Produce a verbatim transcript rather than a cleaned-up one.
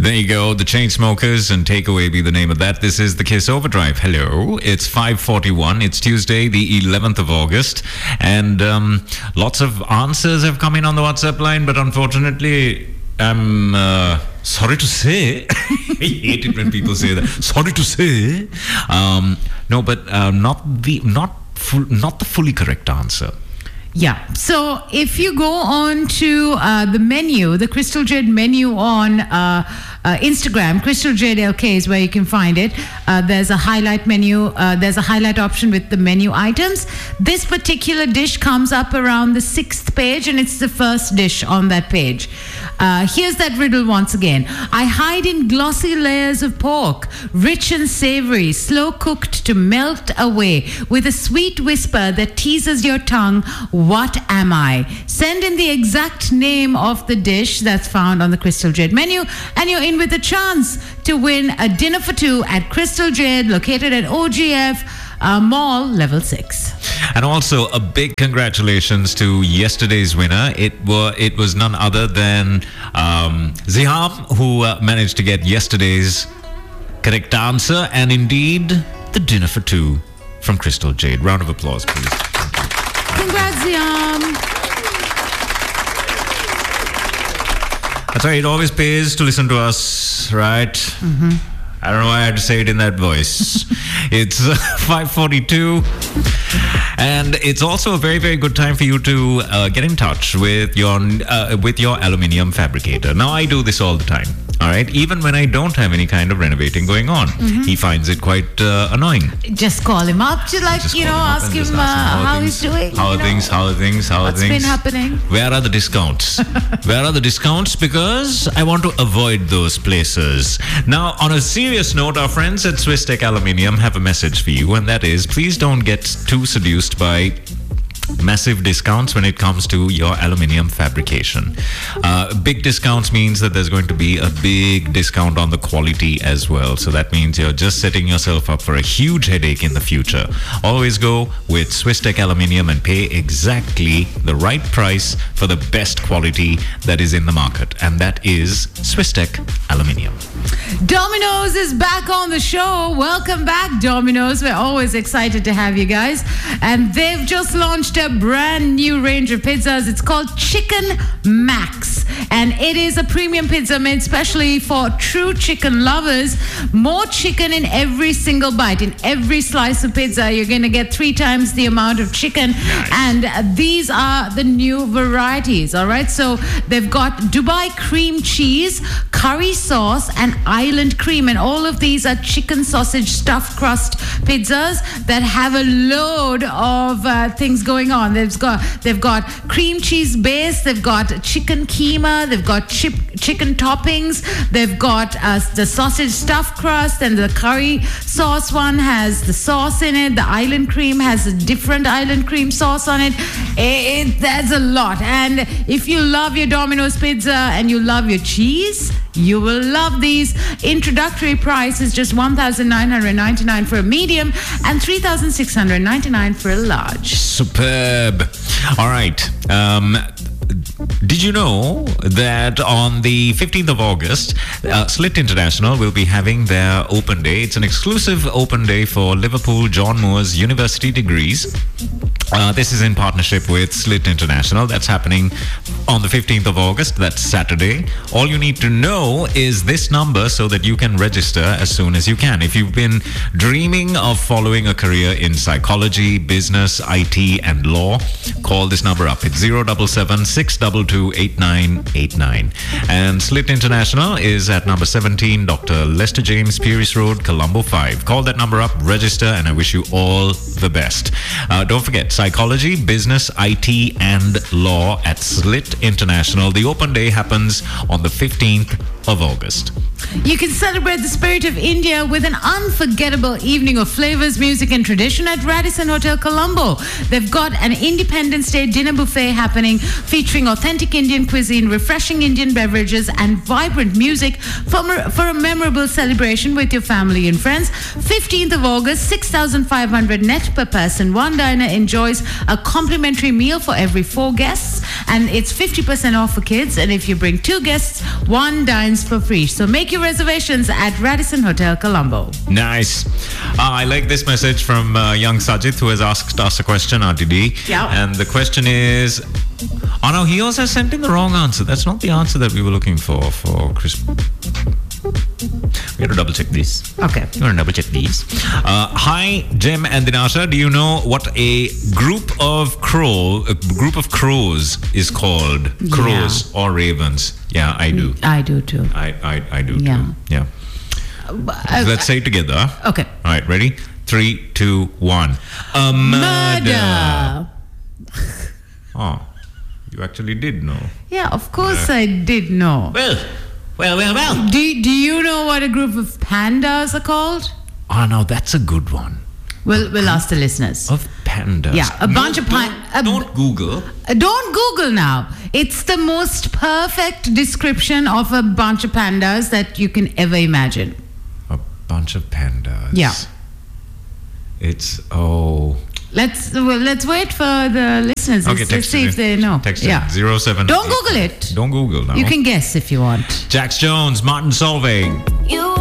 There you go. The Chainsmokers and Takeaway be the name of that. This is the Kiss Overdrive. Hello. It's five forty-one. It's Tuesday, the eleventh of August. And um, lots of answers have come in on the WhatsApp line, but unfortunately, I'm uh, sorry to say, I hate it when people say that. Sorry to say. Um, no, but uh, not the not full, not the fully correct answer. Yeah. So if you go on to uh, the menu, the Crystal Jade menu on uh, uh, Instagram, Crystal Jade L K is where you can find it. Uh, there's a highlight menu. Uh, there's a highlight option with the menu items. This particular dish comes up around the sixth page, and it's the first dish on that page. Uh, here's that riddle once again. I hide in glossy layers of pork, rich and savory, slow cooked to melt away, with a sweet whisper that teases your tongue. What am I? Send in the exact name of the dish that's found on the Crystal Jade menu, and you're in with a chance to win a dinner for two at Crystal Jade, located at O G F uh, Mall, level six. And also a big congratulations to yesterday's winner. It was it was none other than um, Ziham, who uh, managed to get yesterday's correct answer, and indeed the dinner for two from Crystal Jade. Round of applause, please. Congrats, Ziham. That's right. It always pays to listen to us, right? Mm-hmm. I don't know why I had to say it in that voice. It's uh, five forty-two. And it's also a very, very good time for you to uh, get in touch with your uh, with your aluminium fabricator. Now, I do this all the time. All right, even when I don't have any kind of renovating going on, mm-hmm. he finds it quite uh, annoying. Just call him up to, like, just you know, ask him, uh, how, how things, he's doing. How are things? How are things? How are What's things? What's been happening? Where are the discounts? Where are the discounts? Because I want to avoid those places. Now, on a serious note, our friends at Swiss Tech Aluminium have a message for you, and that is, please don't get too seduced by massive discounts when it comes to your aluminium fabrication. Uh, big discounts means that there's going to be a big discount on the quality as well. So that means you're just setting yourself up for a huge headache in the future. Always go with Swiss Tech Aluminium and pay exactly the right price for the best quality that is in the market. And that is Swiss Tech Aluminium. Domino's is back on the show. Welcome back, Domino's. We're always excited to have you guys. And they've just launched a brand new range of pizzas. It's called Chicken Max, and it is a premium pizza made specially for true chicken lovers. More chicken in every single bite. In every slice of pizza, you're going to get three times the amount of chicken. Nice. And uh, these are the new varieties. All right, so they've got Dubai cream cheese, curry sauce, and island cream, and all of these are chicken sausage stuffed crust pizzas that have a load of uh, things going on. They've got they've got cream cheese base, they've got chicken keema, they've got chip, chicken toppings, they've got uh, the sausage stuffed crust, and the curry sauce one has the sauce in it. The island cream has a different island cream sauce on it. It, it that's a lot. And if you love your Domino's pizza and you love your cheese, you will love these. Introductory price is just one thousand nine hundred ninety-nine dollars for a medium and three thousand six hundred ninety-nine dollars for a large. Superb. All right. Um, did you know that on the fifteenth of August, uh, Slit International will be having their open day? It's an exclusive open day for Liverpool John Moores University degrees. Uh, this is in partnership with Slit International. That's happening on the fifteenth of August. That's Saturday. All you need to know is this number so that you can register as soon as you can. If you've been dreaming of following a career in psychology, business, I T, and law, call this number up. It's zero seven seven, six two two, eight nine eight nine. And Slit International is at number seventeen, Doctor Lester James, Pierce Road, Colombo five. Call that number up, register, and I wish you all the best. Uh, don't forget, psychology, business, I T, and law at Slit International. The open day happens on the fifteenth of August. You can celebrate the spirit of India with an unforgettable evening of flavors, music, and tradition at Radisson Hotel Colombo. They've got an Independence Day dinner buffet happening featuring authentic Indian cuisine, refreshing Indian beverages, and vibrant music for, for a memorable celebration with your family and friends. fifteenth of August, six thousand five hundred net per person. One diner enjoy enjoys a complimentary meal for every four guests, and it's fifty percent off for kids. And if you bring two guests, one dines for free. So make your reservations at Radisson Hotel Colombo. Nice. Uh, I like this message from uh, young Sajid, who has asked us a question, R T D. Yeah. And the question is, oh no, he also sent in the wrong answer. That's not the answer that we were looking for for Chris. We have to double check these. Okay. We want to double check these. Uh, hi, Jim and Dinasha. Do you know what a group of crow, a group of crows is called? Crows or ravens? Yeah, I do. I do too. I I, I do Yeah. too. Yeah. Uh, Let's say it together. Okay. All right, ready? Three, two, one. A murder. Murder. Oh, you actually did know. Yeah, of course I did know. Well, well, well, well. Do, do you know what a group of pandas are called? Oh, no, that's a good one. We'll, we'll ask the listeners. Of pandas. Yeah, a bunch of pan- Don't, a- don't Google. Uh, Don't Google now. It's the most perfect description of a bunch of pandas that you can ever imagine. A bunch of pandas. Yeah. It's, oh. Let's well, let's wait for the listeners. Okay, let's, let's text see it if in. they know. Text it yeah. in. Zero seven. Don't Google it. Don't Google now. You can guess if you want. Jax Jones, Martin Solveig. You